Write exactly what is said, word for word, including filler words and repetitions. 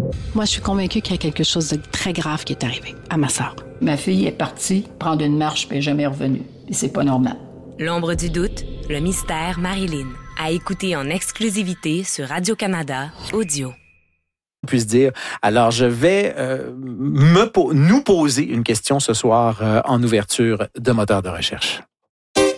Moi, je suis convaincue qu'il y a quelque chose de très grave qui est arrivé à ma sœur. Ma fille est partie prendre une marche puis elle n'est jamais revenue. Et c'est pas normal. L'ombre du doute, le mystère Marilyn. À écouter en exclusivité sur Radio-Canada Audio. Puisse dire. Alors, je vais euh, me po- nous poser une question ce soir euh, en ouverture de moteur de recherche.